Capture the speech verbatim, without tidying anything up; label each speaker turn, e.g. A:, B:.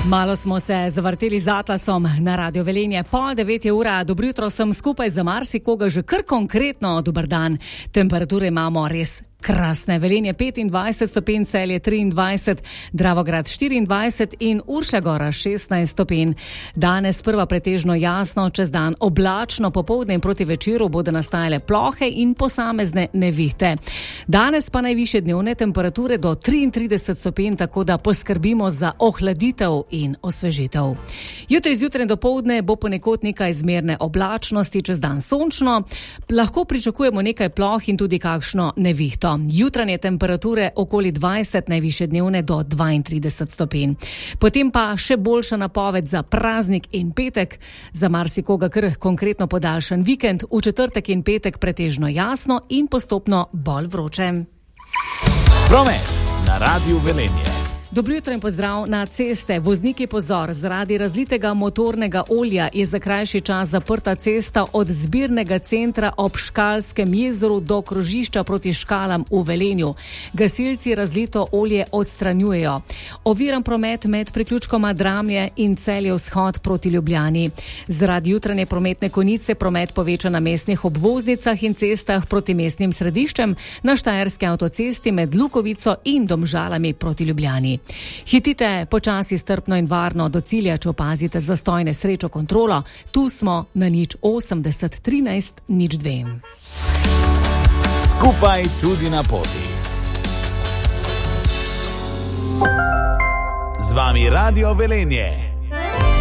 A: Malo smo se zavrteli z Atlasom na Radio Velenje. Pol devet je ura, dobro jutro, sem skupaj za marsikoga že kar konkretno dober dan. Temperature imamo res krasne. Velenje petindvajset stopinj, Celje triindvajset, Dravograd štiriindvajset in Uršlja Gora šestnajst stopinj. Danes prva pretežno jasno, čez dan oblačno, popoldne in proti večeru bodo nastajale plohe in posamezne nevihte. Danes pa najvišje dnevne temperature do triintrideset stopinj, tako da poskrbimo za ohladitev in osvežitev. Jutri zjutraj do poldne bo ponekod nekaj zmerne oblačnosti, čez dan sončno, lahko pričakujemo nekaj ploh in tudi kakšno nevihto. Jutranje temperature okoli dvajset, najvišje dnevne do dvaintrideset stopinj. Potem pa še boljša napoved za praznik in petek, za marsikoga kar konkretno podaljšan vikend, v četrtek in petek pretežno jasno in postopno bolj vroče.
B: Promet na Radiu Velenje.
A: Dobro jutro in pozdrav na ceste. Vozniki pozor, zaradi razlitega motornega olja je za krajši čas zaprta cesta od zbirnega centra ob Škalskem jezeru do krožišča proti Škalam v Velenju. Gasilci razlito olje odstranjujejo. Oviran promet med priključkoma Dramlje in Celje vzhod proti Ljubljani. Zaradi jutranje prometne konice promet poveča na mestnih obvoznicah in cestah proti mestnim središčem, na Štajerski avtocesti med Lukovico in Domžalami proti Ljubljani. Hitite počasi, strpno in varno do cilja, če opazite zastoj, nesrečo, kontrolo. Tu smo na nič osemdeset trinajst nič dve.
B: Skupaj tudi na poti. Z vami Radio Velenje.